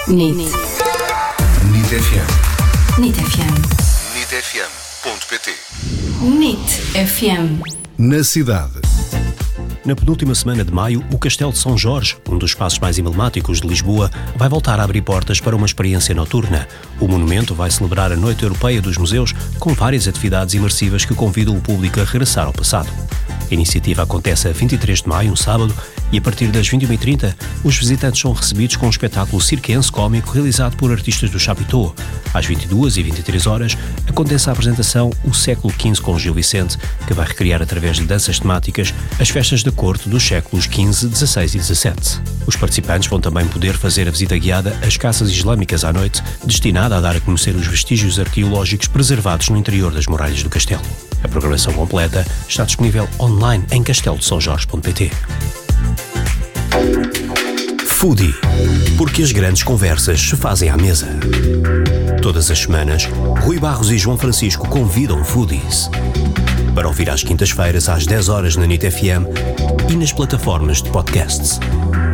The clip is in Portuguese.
NIT FM. NIT FM. NITfm.pt. NIT FM. Na cidade. Na penúltima semana de maio, o Castelo de São Jorge, um dos espaços mais emblemáticos de Lisboa, vai voltar a abrir portas para uma experiência noturna. O monumento vai celebrar a Noite Europeia dos Museus, com várias atividades imersivas que convidam o público a regressar ao passado. A iniciativa acontece a 23 de maio, um sábado, e a partir das 21h30, os visitantes são recebidos com um espetáculo circense cómico realizado por artistas do Chapitão. Às 22h23, acontece a apresentação O Século XV com Gil Vicente, que vai recriar através de danças temáticas as festas da corte dos séculos XV, XVI e XVII. Os participantes vão também poder fazer a visita guiada às caças islâmicas à noite, destinada a dar a conhecer os vestígios arqueológicos preservados no interior das muralhas do castelo. A programação completa está disponível online em casteldesonjorge.pt. Foodie, porque as grandes conversas se fazem à mesa. Todas as semanas, Rui Barros e João Francisco convidam foodies para ouvir às quintas-feiras às 10 horas na NIT FM e nas plataformas de podcasts.